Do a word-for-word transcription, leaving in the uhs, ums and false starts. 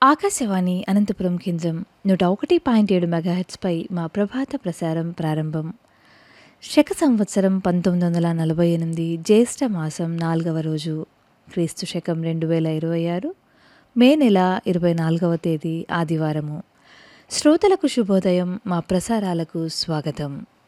ఆకాశవాణి అనంతపురం కేంద్రం నూట ఒకటి పాయింట్ ఏడు మెగాహెట్స్పై మా ప్రభాత ప్రసారం ప్రారంభం. శక సంవత్సరం పంతొమ్మిది వందల నలభై ఎనిమిది జ్యేష్ఠ మాసం నాలుగవ రోజు, క్రీస్తు శకం రెండు వేల ఇరవై ఆరు మే నెల ఇరవై నాలుగవ తేదీ ఆదివారము. శ్రోతలకు శుభోదయం. మా ప్రసారాలకు స్వాగతం.